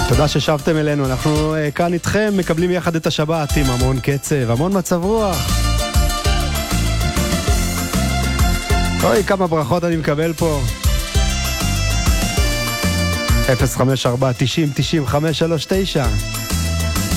תודה ששבתם אלינו, אנחנו כאן איתכם, מקבלים יחד את השבת עם המון קצב, המון מצב רוח. אוי, כמה ברכות אני מקבל פה. 054-90-90-539